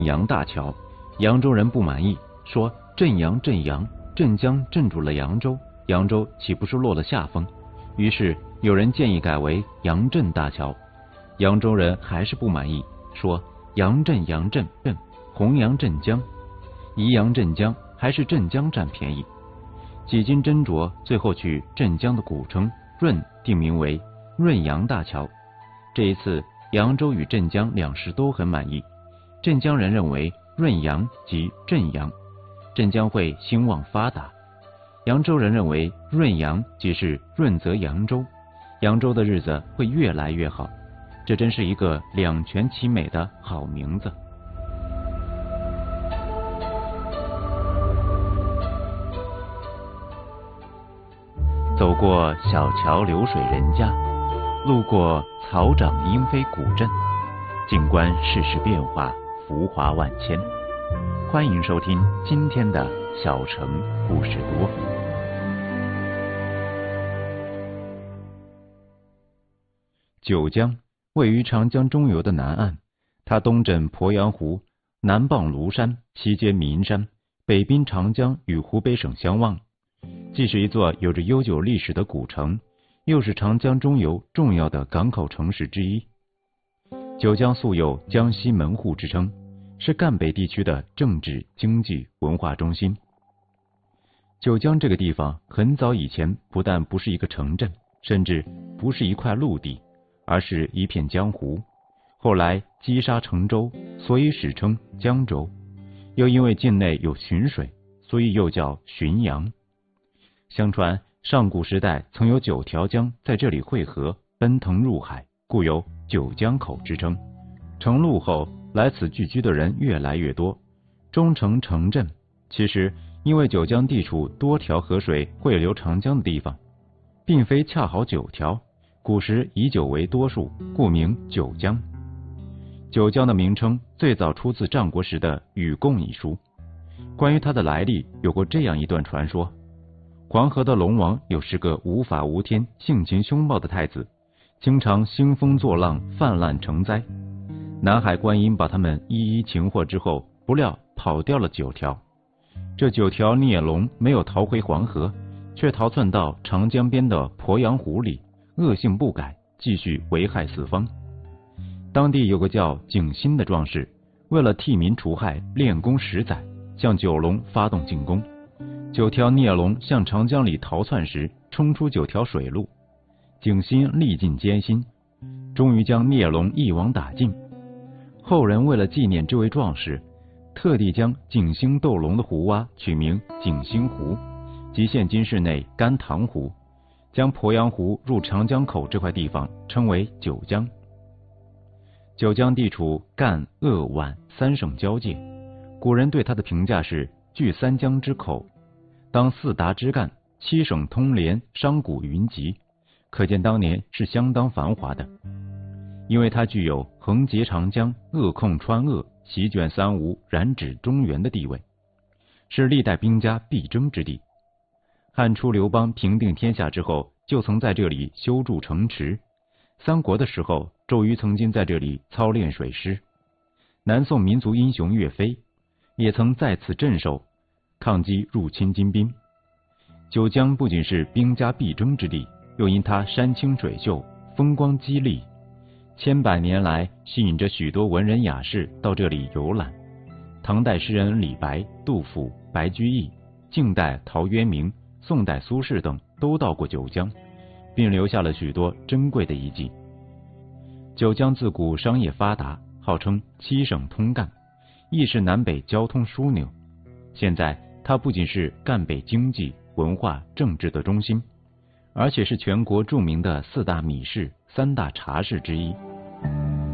阳大桥，扬州人不满意，说镇阳，镇江镇住了扬州，扬州岂不是落了下风？于是有人建议改为扬镇大桥，扬州人还是不满意，说扬镇，弘扬镇江，宜扬镇江还是镇江占便宜。几经斟酌，最后取镇江的古称润定名为润扬大桥。这一次扬州与镇江两市都很满意，镇江人认为润扬即镇阳，镇江会兴旺发达；扬州人认为润扬即是润泽扬州，扬州的日子会越来越好。这真是一个两全其美的好名字。走过小桥流水人家，路过草长莺飞古镇，静观世事变化，浮华万千。欢迎收听今天的小城故事多。九江位于长江中游的南岸，它东枕鄱阳湖，南傍庐山，西接岷山，北滨长江与湖北省相望，既是一座有着悠久历史的古城，又是长江中游重要的港口城市之一。九江素有江西门户之称，是赣北地区的政治、经济、文化中心。九江这个地方很早以前不但不是一个城镇，甚至不是一块陆地，而是一片江湖。后来积沙成舟，所以史称江州。又因为境内有浔水，所以又叫浔阳。相传上古时代曾有9条江在这里汇合，奔腾入海，故有九江口之称。成陆后，来此聚居的人越来越多，终成城镇。其实因为九江地处多条河水汇流长江的地方，并非恰好9条，古时以9为多数，故名九江。九江的名称最早出自战国时的《禹贡》一书。关于它的来历，有过这样一段传说：黄河的龙王有10个无法无天、性情凶暴的太子，经常兴风作浪，泛滥成灾。南海观音把他们一一擒获之后，不料跑掉了9条。这9条孽龙没有逃回黄河，却逃窜到长江边的鄱阳湖里，恶性不改，继续危害四方。当地有个叫景新的壮士，为了替民除害，练功10载，向9龙发动进攻。9条孽龙向长江里逃窜时，冲出9条水路。景新历尽艰辛，终于将孽龙一网打尽。后人为了纪念这位壮士，特地将景星斗龙的湖洼取名景星湖，即现今市内甘棠湖，将鄱阳湖入长江口这块地方称为九江。九江地处赣、鄂、皖3省交界，古人对它的评价是据3江之口，当4达之干，7省通联，商贾云集，可见当年是相当繁华的。因为它具有横截长江、扼控川鄂、席卷三吴、染指中原的地位，是历代兵家必争之地。汉初刘邦平定天下之后，就曾在这里修筑城池。三国的时候，周瑜曾经在这里操练水师。南宋民族英雄岳飞也曾在此镇守，抗击入侵金兵。九江不仅是兵家必争之地，又因它山清水秀，风光激丽，千百年来吸引着许多文人雅士到这里游览。唐代诗人李白、杜甫、白居易，晋代陶渊明、宋代苏轼等都到过九江，并留下了许多珍贵的遗迹。九江自古商业发达，号称7省通干，亦是南北交通枢纽。现在它不仅是赣北经济、文化、政治的中心，而且是全国著名的4大米市、3大茶市之一。